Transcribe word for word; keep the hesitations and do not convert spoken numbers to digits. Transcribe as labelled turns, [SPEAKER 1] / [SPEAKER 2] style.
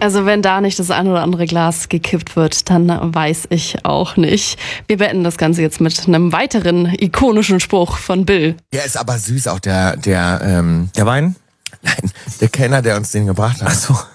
[SPEAKER 1] Also wenn da nicht das ein oder andere Glas gekippt wird, dann weiß ich auch nicht. Wir beenden das Ganze jetzt mit einem weiteren ikonischen Spruch von Bill.
[SPEAKER 2] Der ist aber süß, auch der, der, ähm,
[SPEAKER 3] Der Wein?
[SPEAKER 2] nein, der Kellner, der uns den gebracht hat.
[SPEAKER 3] Ach so.